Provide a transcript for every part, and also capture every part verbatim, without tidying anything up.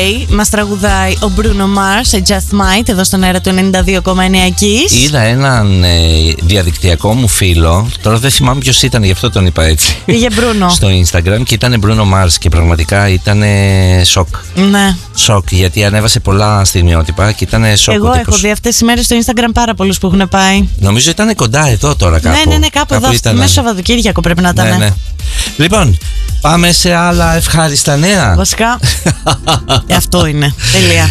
Μας τραγουδάει ο Bruno Mars, Just Might, εδώ στον αέρα του ενενήντα δύο κόμμα εννέα Kiss. Είδα έναν ε, διαδικτυακό μου φίλο, τώρα δεν θυμάμαι ποιος ήταν, γι' αυτό τον είπα έτσι. Πήγε Bruno. Στο Instagram και ήταν Bruno Mars και πραγματικά ήταν σοκ. Ναι. Σοκ, γιατί ανέβασε πολλά στιγμιότυπα και ήταν σοκ. Εγώ έχω δει αυτές τις μέρες στο Instagram πάρα πολλούς που έχουν πάει. Νομίζω ήταν κοντά εδώ τώρα κάπου. Ναι, ναι, ναι, κάπου, κάπου εδώ. Ήταν... Μέσα Σαββατοκύριακο πρέπει να ήταν. Ναι, ναι. Λοιπόν, πάμε σε άλλα ευχάριστα νέα. Βασικά, αυτό είναι. Τελεία.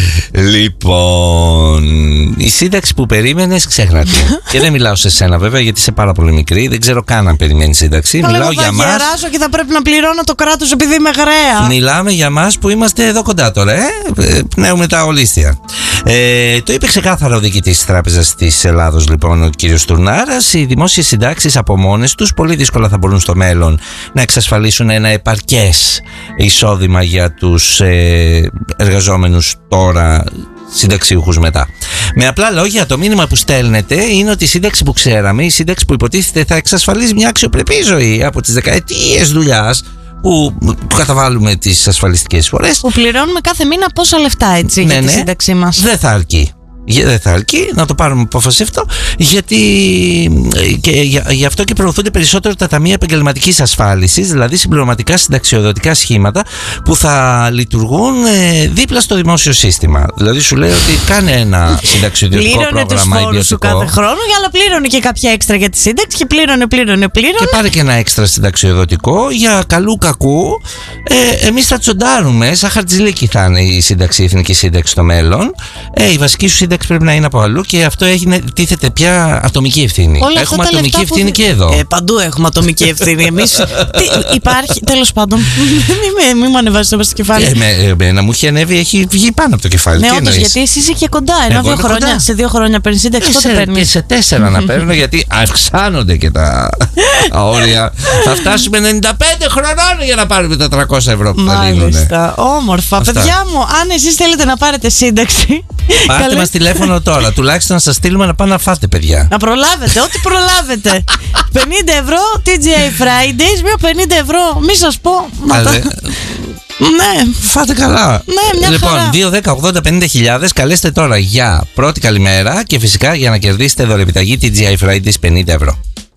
Λοιπόν, η σύνταξη που περίμενες, ξέχνατε. Και δεν μιλάω σε σένα βέβαια, γιατί είσαι πάρα πολύ μικρή. Δεν ξέρω καν αν περιμένει σύνταξη. Καλά, μιλάω για μας. Θα γεράσω και θα πρέπει να πληρώνω το κράτος επειδή είμαι γραία. Μιλάμε για μας που είμαστε εδώ κοντά τώρα, ε. Πνέουμε τα ολίσθια. Ε, το είπε ξεκάθαρα ο διοικητής της Τράπεζας της Ελλάδος, λοιπόν, ο κύριος Τουρνάρας. Οι δημόσιες συντάξεις από μόνες τους πολύ δύσκολα θα μπορούν στο μέλλον να εξασφαλίσουν ένα επαρκές εισόδημα για τους ε, εργαζόμενους τώρα, συνταξιούχους μετά. Με απλά λόγια, το μήνυμα που στέλνετε είναι ότι η σύνταξη που ξέραμε, η σύνταξη που υποτίθεται θα εξασφαλίζει μια αξιοπρεπή ζωή από τις δεκαετίες δουλειάς που, που καταβάλουμε τις ασφαλιστικές εισφορές. Που πληρώνουμε κάθε μήνα πόσα λεφτά, έτσι, ναι, για τη ναι, σύνταξή μας. Δεν θα αρκεί. Δεν θα αρκεί να το πάρουμε απόφαση αυτό, γιατί και γι' αυτό και προωθούνται περισσότερο τα ταμεία επαγγελματικής ασφάλισης, δηλαδή συμπληρωματικά συνταξιοδοτικά σχήματα που θα λειτουργούν ε, δίπλα στο δημόσιο σύστημα. Δηλαδή σου λέει ότι κάνε ένα συνταξιοδοτικό πλήρωνε πρόγραμμα ιδιωτικό. Πλήρωνε τους φόρους σου κάθε χρόνο, αλλά πλήρωνε και κάποια έξτρα για τη σύνταξη και πλήρωνε, πλήρωνε, πλήρωνε. Και πάρε και ένα έξτρα συνταξιοδοτικό για καλού κακού. Ε, εμείς θα τσοντάρουμε, σαν χαρτζηλίκι θα είναι η σύνταξη, η εθνική σύνταξη στο μέλλον. Ε, η βασική σου σύνταξη πρέπει να είναι από αλλού και αυτό έγινε, τίθεται πια ατομική ευθύνη. Όλα έχουμε ατομική ευθύνη που... και εδώ. Ε, παντού έχουμε ατομική ευθύνη. Εμείς. Τι, υπάρχει, τέλος πάντων. Μην μη μου ανεβάζεις το στο κεφάλι. Ε, με, ε, να μου έχει ανέβει, έχει βγει πάνω από το κεφάλι. Ναι, όντως, γιατί εσύ είσαι και κοντά. Ενώ δύο χρόνια, κοντά. Σε δύο χρόνια παίρνει σύνταξη, ε, πότε παίρνει. Και σε τέσσερα να παίρνω, γιατί αυξάνονται και τα όρια. Θα φτάσουμε ενενήντα πέντε χρονών για να πάρουμε τα τριακόσια ευρώ που θα λύνουν. Μάλιστα, όμορφα. Αυτά. Παιδιά μου, αν εσείς θέλετε να πάρετε σύνταξη. Πάρτε μας τηλέφωνο τώρα, τουλάχιστον να σας στείλουμε να πάνε να φάτε, παιδιά. Να προλάβετε, ό,τι προλάβετε. πενήντα ευρώ τι τζι έι Fridays, μία πενήντα ευρώ, μη σας πω. Αλλά... Ναι. Φάτε καλά. Ναι, μια λοιπόν, χαρά. δύο, δέκα, ογδόντα, πενήντα χιλιάδες. Καλέστε τώρα για πρώτη καλημέρα και φυσικά για να κερδίσετε δωρεπιταγή τι τζι έι Fridays πενήντα ευρώ.